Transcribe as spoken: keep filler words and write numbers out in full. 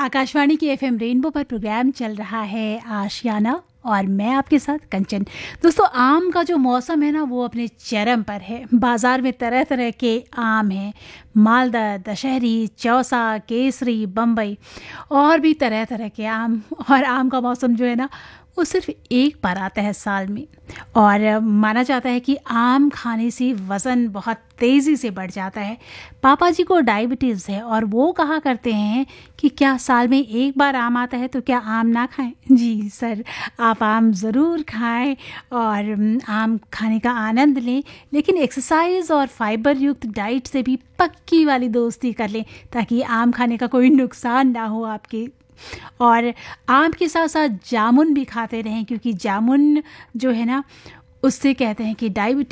आकाशवाणी की FM rainbow पर programme चल रहा है आशियाना और मैं आपके साथ कंचन। दोस्तों, आम का जो मौसम है ना वो अपने चरम पर है। बाज़ार में तरह तरह के आम हैं, मालदा, दशहरी, चौसा, केसरी, बम्बई और भी तरह तरह के आम। और आम का मौसम जो है ना वो सिर्फ एक बार आता है साल में। और माना जाता है कि आम खाने से वज़न बहुत तेज़ी से बढ़ जाता है। पापा जी को डायबिटीज़ है और वो कहा करते हैं कि क्या साल में एक बार आम आता है तो क्या आम ना खाएं? जी सर, आप आम ज़रूर खाएं और आम खाने का आनंद लें, लेकिन एक्सरसाइज और फाइबर युक्त डाइट से भी पक्की वाली दोस्ती कर लें ताकि आम खाने का कोई नुकसान ना हो आपके। और आम के साथ साथ जामुन भी खाते रहें, क्योंकि जामुन जो है ना उससे कहते हैं कि डायबिटीज